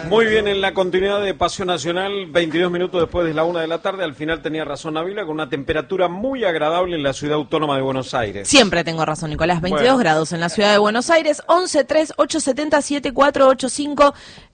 Muy bien, en la continuidad de Pasión Nacional, 22 minutos después de la 1 de la tarde, al final tenía razón Ávila, con una temperatura muy agradable en la ciudad autónoma de Buenos Aires. Siempre tengo razón, Nicolás, 22 grados en la ciudad de Buenos Aires, 1138707485,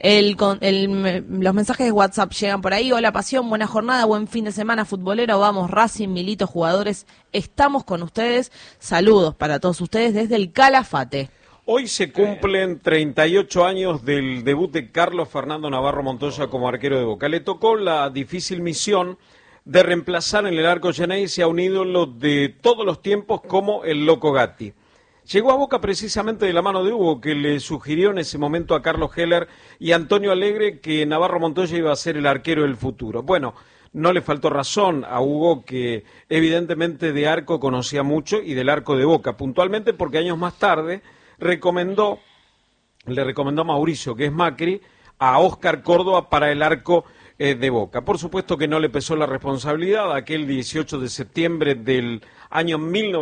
los mensajes de WhatsApp llegan por ahí. Hola Pasión, buena jornada, buen fin de semana futbolero, vamos Racing, Milito, jugadores, estamos con ustedes, saludos para todos ustedes desde el Calafate. Hoy se cumplen 38 años del debut de Carlos Fernando Navarro Montoya como arquero de Boca. Le tocó la difícil misión de reemplazar en el arco Geneise a un ídolo de todos los tiempos como el Loco Gatti. Llegó a Boca precisamente de la mano de Hugo, que le sugirió en ese momento a Carlos Heller y Antonio Alegre que Navarro Montoya iba a ser el arquero del futuro. Bueno, no le faltó razón a Hugo, que evidentemente de arco conocía mucho y del arco de Boca, puntualmente porque años más tarde le recomendó a Mauricio, que es Macri, a Óscar Córdoba para el arco de Boca. Por supuesto que no le pesó la responsabilidad. Aquel 18 de septiembre del año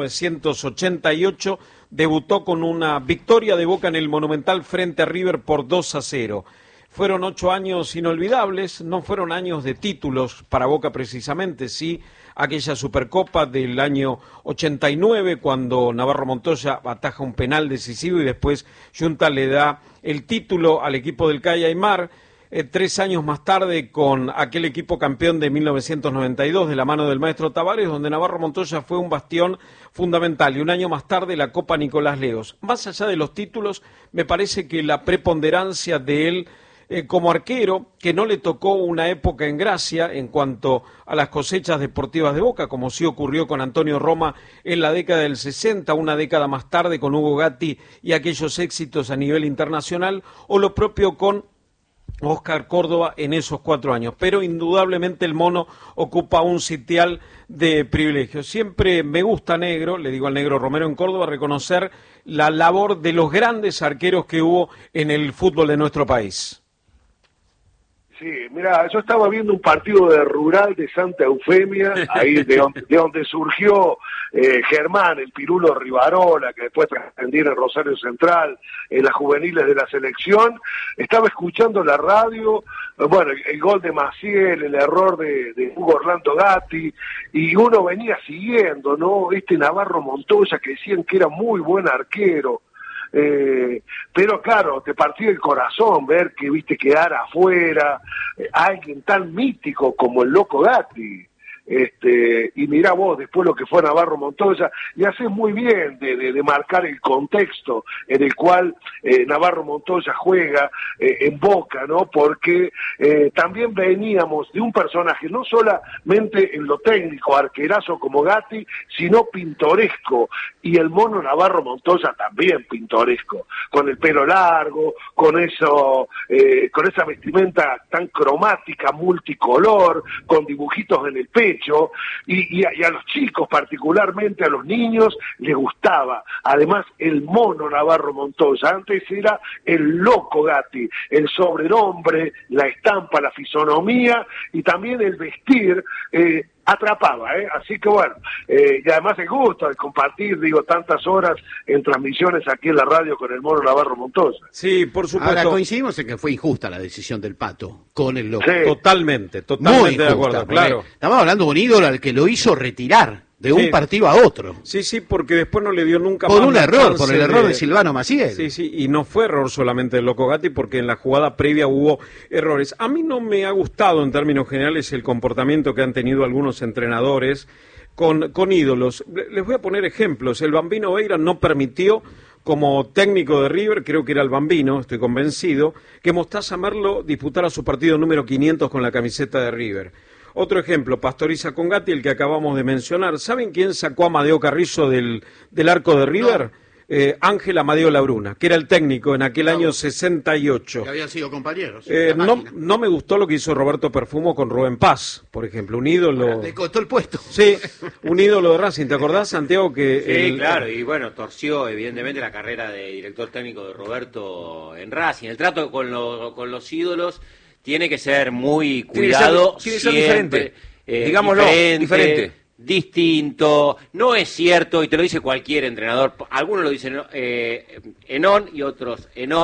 1988 debutó con una victoria de Boca en el Monumental frente a River por 2-0. Fueron 8 años inolvidables, no fueron años de títulos para Boca precisamente, sí aquella Supercopa del año 89, cuando Navarro Montoya ataja un penal decisivo y después Junta le da el título al equipo del Calle Aymar. 3 años más tarde, con aquel equipo campeón de 1992 de la mano del maestro Tavares, donde Navarro Montoya fue un bastión fundamental, y un año más tarde la Copa Nicolás Leos. Más allá de los títulos, me parece que la preponderancia de él como arquero, que no le tocó una época en gracia en cuanto a las cosechas deportivas de Boca, como sí ocurrió con Antonio Roma en la década del 60, una década más tarde con Hugo Gatti y aquellos éxitos a nivel internacional, o lo propio con Óscar Córdoba en esos 4 años, pero indudablemente el mono ocupa un sitial de privilegio. Siempre me gusta, Negro, le digo al Negro Romero en Córdoba, reconocer la labor de los grandes arqueros que hubo en el fútbol de nuestro país. Sí, mira, yo estaba viendo un partido de Rural de Santa Eufemia, ahí de donde surgió Germán, el Pirulo Rivarola, que después trascendió en Rosario Central, en las juveniles de la selección. Estaba escuchando la radio, bueno, el gol de Maciel, el error de Hugo Orlando Gatti, y uno venía siguiendo, ¿no? Navarro Montoya, que decían que era muy buen arquero. Pero claro, te partía el corazón ver que viste quedar afuera alguien tan mítico como el Loco Gatti. Y mirá vos después lo que fue Navarro Montoya, y haces muy bien de marcar el contexto en el cual Navarro Montoya juega en Boca, ¿no? Porque también veníamos de un personaje no solamente en lo técnico, arquerazo como Gatti, sino pintoresco, y el mono Navarro Montoya también pintoresco, con el pelo largo, con esa vestimenta tan cromática, multicolor, con dibujitos en el pecho. Y a los chicos, particularmente a los niños, les gustaba. Además, el mono Navarro Montoya, antes era el Loco Gatti, el sobrenombre, la estampa, la fisonomía y también el vestir, atrapaba, así que bueno, y además el gusto de compartir, tantas horas en transmisiones aquí en la radio con el mono Navarro Montoya. Sí, por supuesto. Ahora coincidimos en que fue injusta la decisión del Pato con el Loco. Sí. Totalmente muy de acuerdo, claro. Estamos hablando de un ídolo al que lo hizo retirar de un partido a otro. Sí, porque después no le dio nunca por más un error, por el error de Silvano Maciel. Sí, y no fue error solamente del Loco Gatti, porque en la jugada previa hubo errores. A mí no me ha gustado en términos generales el comportamiento que han tenido algunos entrenadores con ídolos. Les voy a poner ejemplos. El Bambino Veira no permitió, como técnico de River, creo que era el Bambino, estoy convencido, que Mostaza Merlo disputara su partido número 500 con la camiseta de River. Otro ejemplo, Pastoriza con Gatti, el que acabamos de mencionar. ¿Saben quién sacó a Amadeo Carrizo del arco de River? Ángel Amadeo Labruna, que era el técnico en aquel año 68. Que habían sido compañeros. No me gustó lo que hizo Roberto Perfumo con Rubén Paz, por ejemplo, un ídolo. Le costó el puesto. Sí, un ídolo de Racing. ¿Te acordás, Santiago? Sí, claro, y bueno, torció evidentemente la carrera de director técnico de Roberto en Racing. El trato con los ídolos tiene que ser muy cuidado. Tiene que ser diferente. Digámoslo, diferente. Distinto. No es cierto, y te lo dice cualquier entrenador, algunos lo dicen en on y otros en off,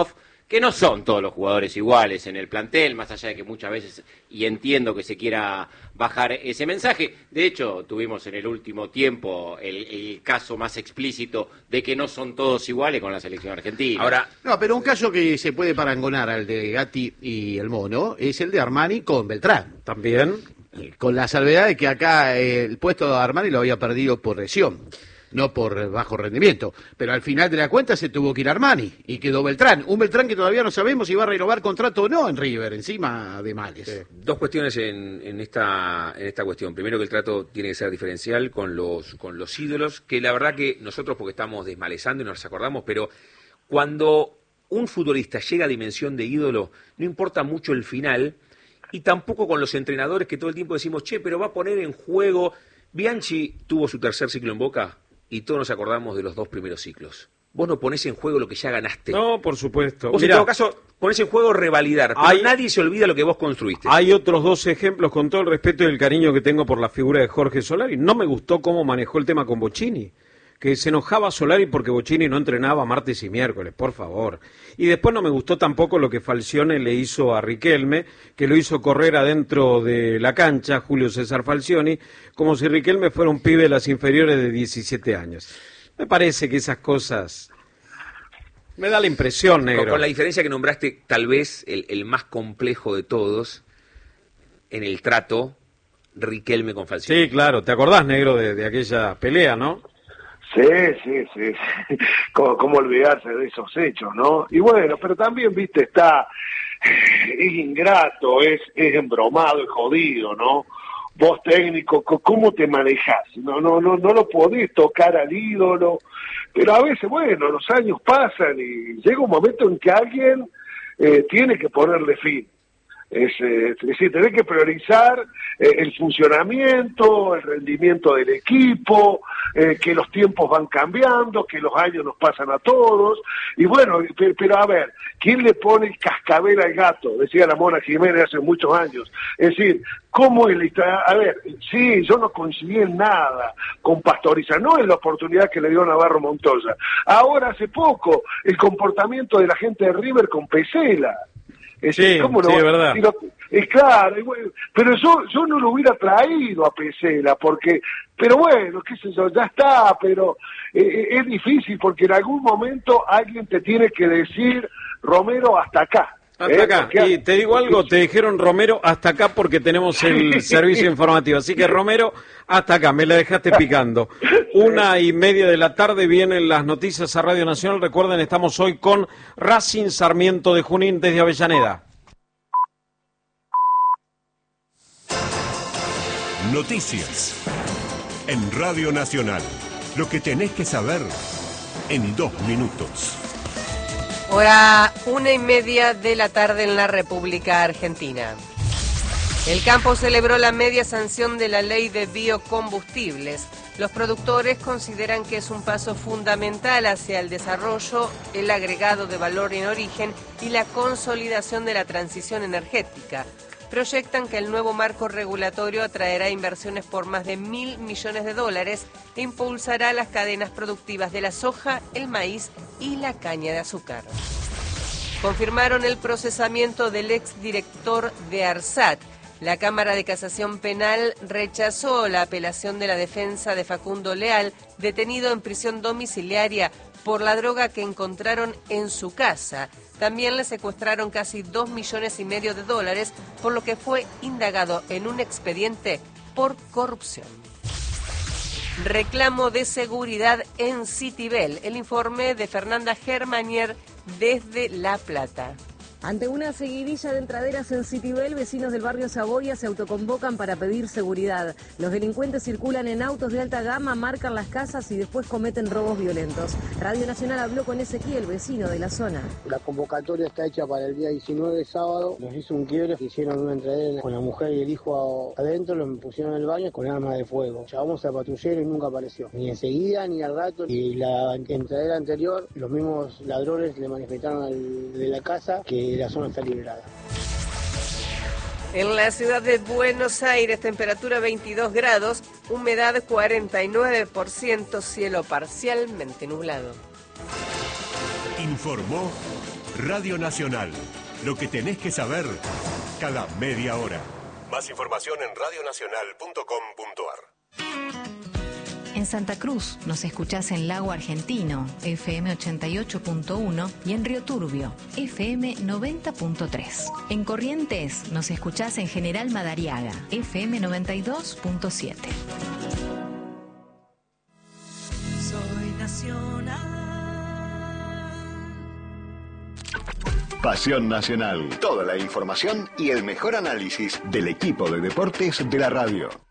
que no son todos los jugadores iguales en el plantel, más allá de que muchas veces, y entiendo que se quiera bajar ese mensaje. De hecho, tuvimos en el último tiempo el caso más explícito de que no son todos iguales con la selección argentina. Ahora, no, pero un caso que se puede parangonar al de Gatti y el Mono es el de Armani con Beltrán. También. Con la salvedad de que acá el puesto de Armani lo había perdido por lesión, no por bajo rendimiento. Pero al final de la cuenta se tuvo que ir Armani y quedó Beltrán. Un Beltrán que todavía no sabemos si va a renovar contrato o no en River, encima de males. Sí. Dos cuestiones en esta cuestión. Primero, que el trato tiene que ser diferencial con los ídolos, que la verdad que nosotros, porque estamos desmalezando y nos acordamos, pero cuando un futbolista llega a dimensión de ídolo, no importa mucho el final, y tampoco con los entrenadores que todo el tiempo decimos, che, pero va a poner en juego. Bianchi tuvo su tercer ciclo en Boca y todos nos acordamos de los 2 primeros ciclos. Vos no ponés en juego lo que ya ganaste. No, por supuesto. Vos, en todo caso, ponés en juego revalidar, pero nadie se olvida lo que vos construiste. Hay otros 2 ejemplos, con todo el respeto y el cariño que tengo por la figura de Jorge Solari. No me gustó cómo manejó el tema con Bocchini, que se enojaba Solari porque Bocchini no entrenaba martes y miércoles, por favor. Y después no me gustó tampoco lo que Falcione le hizo a Riquelme, que lo hizo correr adentro de la cancha, Julio César Falcioni, como si Riquelme fuera un pibe de las inferiores de 17 años. Me parece que esas cosas... Me da la impresión, negro. Con la diferencia que nombraste, tal vez el más complejo de todos, en el trato, Riquelme con Falcioni. Sí, claro. ¿Te acordás, negro, de aquella pelea, no? Sí. ¿Cómo olvidarse de esos hechos, no? Y bueno, pero también, viste, es ingrato, es embromado, es jodido, ¿no? Vos técnico, ¿cómo te manejás? No lo podés tocar al ídolo, pero a veces, bueno, los años pasan y llega un momento en que alguien tiene que ponerle fin. Es decir, tenés que priorizar el funcionamiento, el rendimiento del equipo, que los tiempos van cambiando, que los años nos pasan a todos, y bueno, pero a ver, ¿quién le pone el cascabel al gato? Decía la Mona Jiménez hace muchos años. Es decir, ¿cómo es la... A ver, sí, yo no coincidí en nada con Pastoriza, no en la oportunidad que le dio Navarro Montoya. Ahora, hace poco, el comportamiento de la gente de River con Pesela. Sí, ¿cómo no? Sí, es verdad. Es claro, pero yo no lo hubiera traído a Pesela, pero bueno, qué sé yo, ya está, pero es difícil porque en algún momento alguien te tiene que decir, Romero, hasta acá. Hasta acá, y te digo algo, te dijeron Romero hasta acá porque tenemos el servicio informativo, así que Romero, hasta acá, me la dejaste picando. 1:30 de la tarde vienen las noticias a Radio Nacional, recuerden, estamos hoy con Racing Sarmiento de Junín desde Avellaneda. Noticias en Radio Nacional, lo que tenés que saber en 2 minutos. Hora 1:30 de la tarde en la República Argentina. El campo celebró la media sanción de la ley de biocombustibles. Los productores consideran que es un paso fundamental hacia el desarrollo, el agregado de valor en origen y la consolidación de la transición energética. Proyectan que el nuevo marco regulatorio atraerá inversiones por más de $1.000 millones e impulsará las cadenas productivas de la soja, el maíz y la caña de azúcar. Confirmaron el procesamiento del exdirector de ARSAT. La Cámara de Casación Penal rechazó la apelación de la defensa de Facundo Leal, detenido en prisión domiciliaria por la droga que encontraron en su casa. También le secuestraron casi $2,5 millones, por lo que fue indagado en un expediente por corrupción. Reclamo de seguridad en Citibel. El informe de Fernanda Germanier desde La Plata. Ante una seguidilla de entraderas en Citibel, vecinos del barrio Saboya se autoconvocan para pedir seguridad. Los delincuentes circulan en autos de alta gama, marcan las casas y después cometen robos violentos. Radio Nacional habló con Ezequiel, vecino de la zona. La convocatoria está hecha para el día 19, sábado. Nos hizo un quiebre, hicieron una entradera con la mujer y el hijo adentro, los pusieron en el baño con armas de fuego. Llamamos al patrullero y nunca apareció. Ni enseguida ni al rato. Y la entradera anterior, los mismos ladrones le manifestaron al de la casa que la zona está liberada. En la ciudad de Buenos Aires, temperatura 22 grados, humedad 49%, cielo parcialmente nublado. Informó Radio Nacional. Lo que tenés que saber cada media hora. Más información en radionacional.com.ar. En Santa Cruz nos escuchás en Lago Argentino, FM 88.1 y en Río Turbio, FM 90.3. En Corrientes nos escuchás en General Madariaga, FM 92.7. Soy nacional. Pasión Nacional. Toda la información y el mejor análisis del equipo de deportes de la radio.